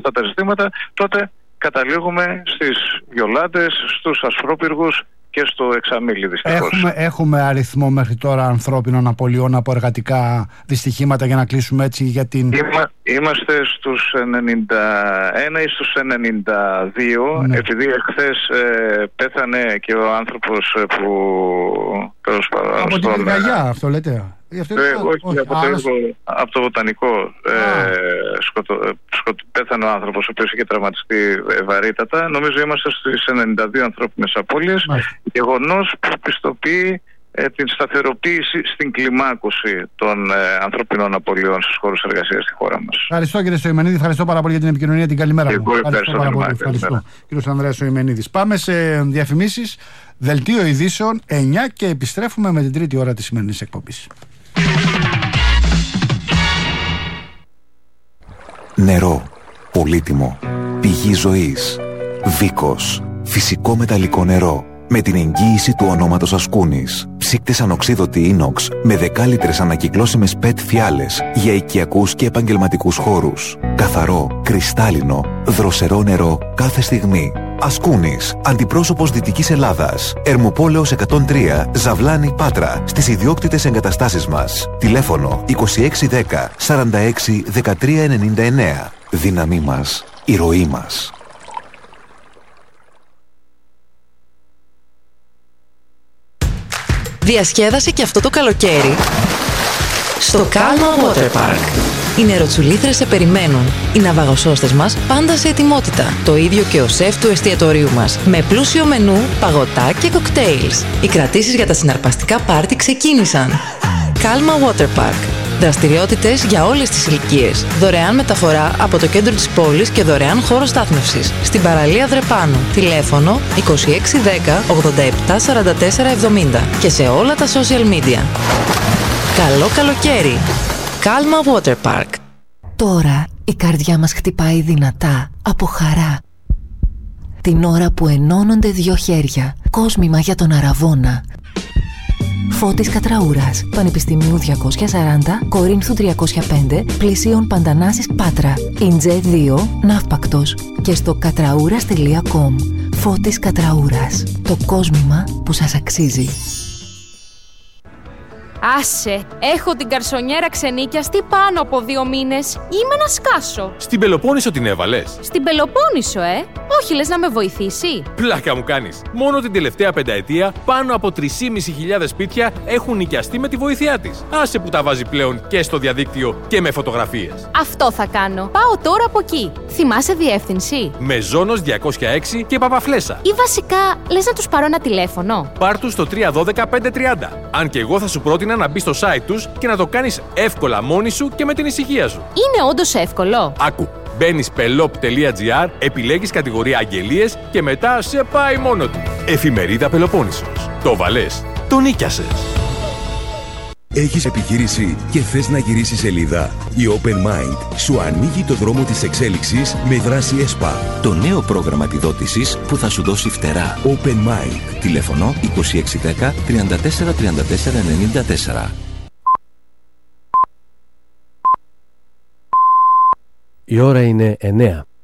αυτά τα ζητήματα, τότε καταλήγουμε στις Γιολάντες, στους ασφρόπυργους και στο εξαμίλι, δυστυχώς. Έχουμε αριθμό μέχρι τώρα ανθρώπινων απολειών από εργατικά δυστυχήματα για να κλείσουμε έτσι για την... Είμαστε στους 91 ή στους 92, ναι. Επειδή εχθές πέθανε και ο άνθρωπος που... Από την πυρκαγιά αυτό λέτε? Όχι, από το βοτανικό πέθανε ο άνθρωπος, ο οποίος είχε τραυματιστεί βαρύτατα. Νομίζω είμαστε στις 92 ανθρώπινες απώλειες, γεγονός που πιστοποιεί την σταθεροποίηση στην κλιμάκωση των ανθρωπινών απολειών στους χώρους εργασίας στη χώρα μας. Ευχαριστώ κύριε Σοημενίδη, ευχαριστώ πάρα πολύ για την επικοινωνία, την καλημέρα. Ευχαριστώ. Κύριος Ανδρέας Σοημενίδης. Πάμε σε διαφημίσεις, δελτίο ειδήσεων 9 και επιστρέφουμε με την τρίτη ώρα της σημερινής εκπομπής. Νερό, πολύτιμο, πηγή ζωής, Βίκος, φυσικό μεταλλικό νερό, με την εγγύηση του ονόματος Ασκούνης. Ψύκτες ανοξίδωτη ίνοξ με 10 λίτρες ανακυκλώσιμες PET φιάλες για οικιακούς και επαγγελματικούς χώρους. Καθαρό, κρυστάλλινο, δροσερό νερό κάθε στιγμή. Ασκούνης, αντιπρόσωπος Δυτικής Ελλάδας. Ερμοπόλεως 103, Ζαβλάνη, Πάτρα, στις ιδιόκτητες εγκαταστάσεις μας. Τηλέφωνο 2610 46 1399. Δύναμή μας, η ροή μας. Διασκέδασε και αυτό το καλοκαίρι στο Calma Water Park. Οι νεροτσουλήθρες σε περιμένουν. Οι ναυαγοσώστες μας πάντα σε ετοιμότητα. Το ίδιο και ο σεφ του εστιατορίου μας. Με πλούσιο μενού, παγωτά και κοκτέιλς. Οι κρατήσεις για τα συναρπαστικά πάρτι ξεκίνησαν. Calma Water Park. Δραστηριότητες για όλες τις ηλικίες. Δωρεάν μεταφορά από το κέντρο της πόλης και δωρεάν χώρο στάθμευσης. Στην παραλία Δρεπάνου. Τηλέφωνο 2610 87 44 70 και σε όλα τα social media. Καλό καλοκαίρι! Calma Water Park. Τώρα η καρδιά μας χτυπάει δυνατά από χαρά. Την ώρα που ενώνονται δύο χέρια. Κόσμημα για τον Αραβώνα. Φώτης Κατραούρας, Πανεπιστημίου 240, Κορίνθου 305, Πλησίων Παντανάσης Πάτρα, Ιντζέ 2, Ναύπακτος και στο κατραούρας.com. Φώτης Κατραούρας, το κόσμημα που σας αξίζει. Άσε, έχω την καρσονιέρα ξενίκιαστη πάνω από 2 μήνες. Είμαι να σκάσω. Στην Πελοπόννησο την έβαλες? Στην Πελοπόννησο, Όχι, λες να με βοηθήσει? Πλάκα μου κάνεις. Μόνο την τελευταία πενταετία πάνω από 3.500 σπίτια έχουν νοικιαστεί με τη βοήθειά της. Άσε που τα βάζει πλέον και στο διαδίκτυο και με φωτογραφίες. Αυτό θα κάνω. Πάω τώρα από εκεί. Θυμάσαι διεύθυνση? Μεζόνος 206 και Παπαφλέσσα. Ή βασικά, λες να τους πάρω ένα τηλέφωνο? Πάρ' τους στο 312 530. Αν και εγώ θα σου πρότεινα να μπεις στο site τους και να το κάνεις εύκολα μόνη σου και με την ησυχία σου. Είναι όντως εύκολο? Άκου. Μπαίνεις pelop.gr, επιλέγεις κατηγορία αγγελίες και μετά σε πάει μόνο του. Εφημερίδα Πελοπόννησος. Το βαλές. Το νίκιασες. Έχεις επιχείρηση και θες να γυρίσεις σελίδα? Η Open Mind σου ανοίγει το δρόμο της εξέλιξης με δράση ΕΣΠΑ. Το νέο πρόγραμμα επιδότησης που θα σου δώσει φτερά. Open Mind. Τηλέφωνο 2610 34 34 94. Η ώρα είναι 9.